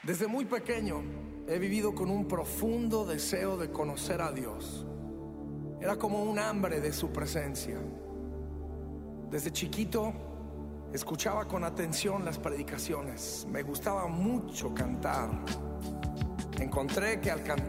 Desde muy pequeño he vivido con un profundo deseo de conocer a Dios. Era como un hambre de su presencia. Desde chiquito escuchaba con atención las predicaciones. Me gustaba mucho cantar. Encontré que al cantar